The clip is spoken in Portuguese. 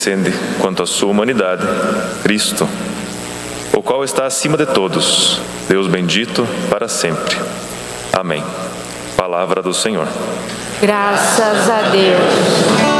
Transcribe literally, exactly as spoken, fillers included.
Descende quanto à sua humanidade, Cristo, o qual está acima de todos, Deus bendito para sempre. Amém. Palavra do Senhor. Graças a Deus.